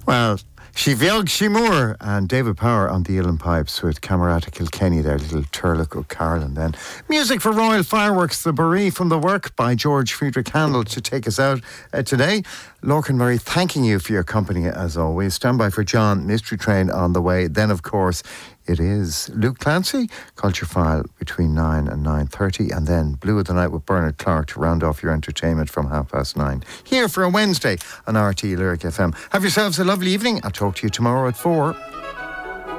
Well, Shiveog Shimur and David Power on the uilleann pipes with Camerata Kilkenny there, little Turlock O'Carlin then. Music for Royal Fireworks, The Bereave from the Work by George Friedrich Handel to take us out today. Lorcan Murray, thanking you for your company as always. Stand by for John, Mystery Train on the way. Then, of course, it is Luke Clancy, Culture File between 9 and 9:30, and then Blue of the Night with Bernard Clark to round off your entertainment from 9:30. Here for a Wednesday on RT Lyric FM. Have yourselves a lovely evening. I'll talk to you tomorrow at 4.